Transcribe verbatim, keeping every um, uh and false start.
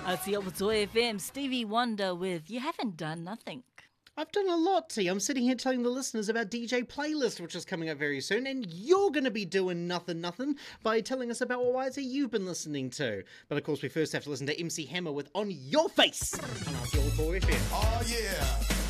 It's the Old F M, Stevie Wonder with You Haven't Done Nothing. I've done a lot, T. I'm sitting here telling the listeners about D J Playlist, which is coming up very soon, and you're going to be doing nothing, nothing by telling us about what Y Z you've been listening to. But of course, we first have to listen to M C Hammer with On Your Face on R T L four F M. Oh, yeah.